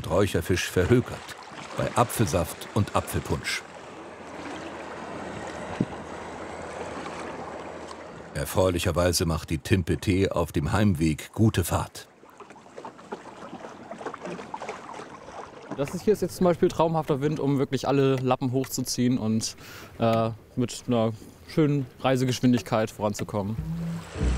wird Räucherfisch verhökert. Bei Apfelsaft und Apfelpunsch. Erfreulicherweise macht die Timpe T auf dem Heimweg gute Fahrt. Das hier ist jetzt zum Beispiel traumhafter Wind, um wirklich alle Lappen hochzuziehen und mit einer schönen Reisegeschwindigkeit voranzukommen.